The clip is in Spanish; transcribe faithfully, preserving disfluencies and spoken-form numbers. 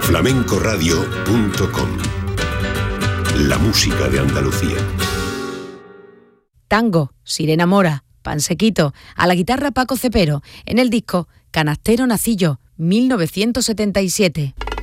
flamencoradio punto com. La música de Andalucía. Tango, Sirena Mora, Pansequito, a la guitarra Paco Cepero, en el disco Canastero Nacillo, mil novecientos setenta y siete.